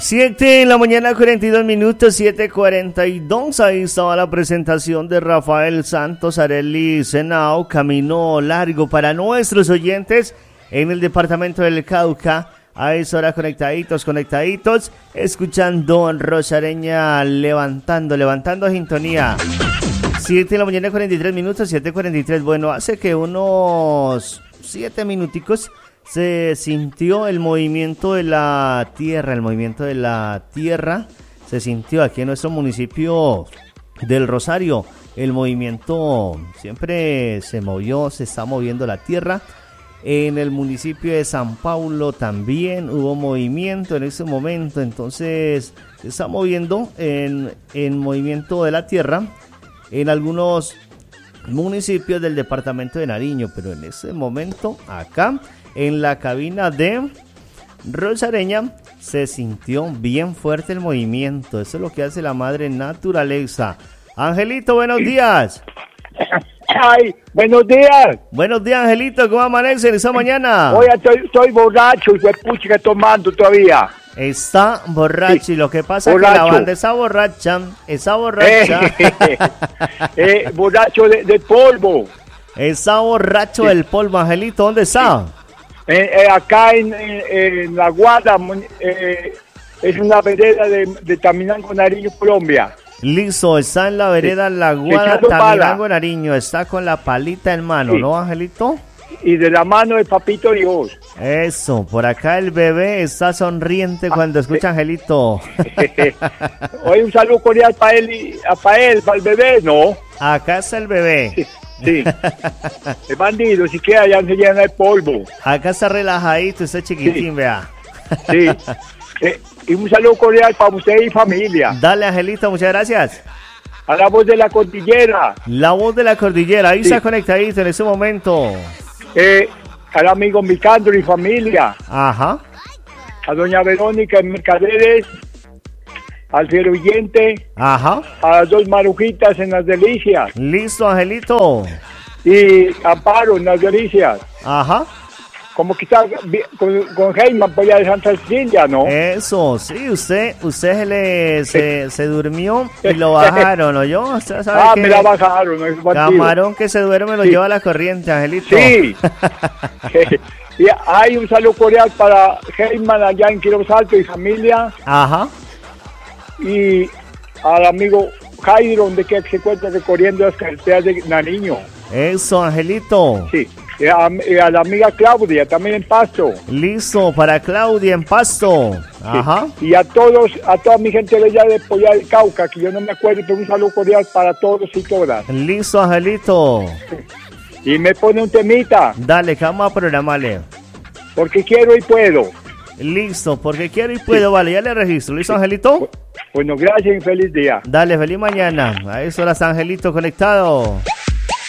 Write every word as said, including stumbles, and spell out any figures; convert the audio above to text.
siete en la mañana, cuarenta y dos minutos, siete cuarenta y dos. Ahí estaba la presentación de Rafael Santos, Arely Senao. Camino largo para nuestros oyentes en el departamento del Cauca. A esa hora conectaditos, conectaditos, escuchando Rosareña levantando, levantando sintonía. siete en la mañana, cuarenta y tres minutos, siete cuarenta y tres. Bueno, hace que unos siete minuticos se sintió el movimiento de la tierra, el movimiento de la tierra se sintió aquí en nuestro municipio del Rosario. El movimiento siempre se movió, se está moviendo la tierra. En el municipio de San Paulo también hubo movimiento en ese momento, entonces se está moviendo en, en movimiento de la tierra en algunos municipios del departamento de Nariño, pero en ese momento acá en la cabina de Rosareña se sintió bien fuerte el movimiento. Eso es lo que hace la madre naturaleza. Angelito, buenos días. Ay, buenos días. Buenos días, Angelito, ¿cómo amanecen esta mañana? Oye, estoy, estoy borracho y fue puchica tomando todavía. Está borracho, sí. Y lo que pasa borracho. Es que la banda está borracha, está borracha. Eh, eh, borracho de, de polvo. Está borracho sí. Del polvo, Angelito, ¿dónde está? Eh, eh, acá en, en, en La Guada, eh, es una vereda de, de Taminango, Nariño, Colombia. Listo, está en la vereda sí. La Guada, Taminango, Nariño, está con la palita en mano, sí. ¿No, Angelito? Y de la mano de Papito Dios. Eso, por acá el bebé está sonriente cuando ah, escucha a Angelito. Hoy un saludo cordial para él, y, para él, para el bebé, ¿no? Acá está el bebé. Sí. Sí, el bandido, si queda ya se llena de polvo. Acá está relajadito, está chiquitín, sí. Vea. Sí, eh, y un saludo cordial para usted y familia. Dale, Angelito, muchas gracias. A la voz de la cordillera. La voz de la cordillera, ahí sí. Está conectadito en ese momento. Eh, al amigo Micandro y familia. Ajá. A doña Verónica en Mercaderes. Al fiero oyente. Ajá. A las dos marujitas en Las Delicias. Listo, Angelito. Y Amparo en Las Delicias. Ajá. Como que está con, con Heyman por allá de Santa Cecilia, ¿no? Eso, sí, usted usted se le se, se durmió y lo bajaron, ¿no? Yo, usted sabe ah, que me la bajaron, no es camarón que se duerme lo sí. Lleva a la corriente, Angelito. Sí. Y hay un saludo cordial para Heyman allá en Quiros Alto y familia. Ajá. Y al amigo Jairo, donde que se encuentra recorriendo las carreteras de Nariño. Eso, Angelito. Sí. Y a, y a la amiga Claudia, también en Pasto. Listo, para Claudia en Pasto. Ajá. Sí. Y a todos, a toda mi gente de allá de Pollá del Cauca, que yo no me acuerdo, pero un saludo cordial para todos y todas. Listo, Angelito. Sí. Y me pone un temita. Dale, que vamos a programarle. Porque quiero y puedo. Listo, porque quiero y puedo, sí. Vale, ya le registro. ¿Listo, sí. Angelito? Bueno, gracias y feliz día. Dale, feliz mañana. A eso las Angelito conectado.